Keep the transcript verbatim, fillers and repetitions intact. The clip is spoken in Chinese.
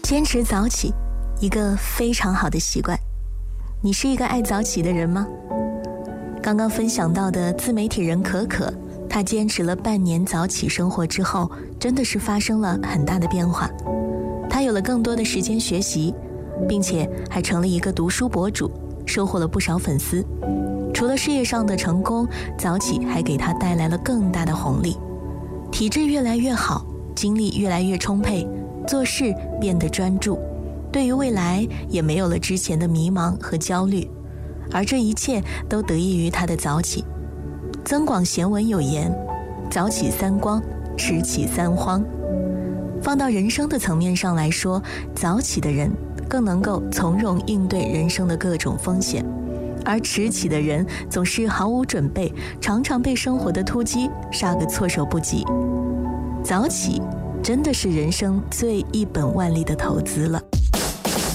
坚持早起，一个非常好的习惯。你是一个爱早起的人吗？刚刚分享到的自媒体人可可，她坚持了半年早起生活之后，真的是发生了很大的变化。她有了更多的时间学习，并且还成了一个读书博主，收获了不少粉丝。除了事业上的成功，早起还给她带来了更大的红利，体质越来越好，精力越来越充沛，做事变得专注，对于未来也没有了之前的迷茫和焦虑，而这一切都得益于他的早起。增广贤文有言，早起三光，迟起三荒。放到人生的层面上来说，早起的人更能够从容应对人生的各种风险，而迟起的人总是毫无准备，常常被生活的突击杀个措手不及。早起真的是人生最一本万利的投资了。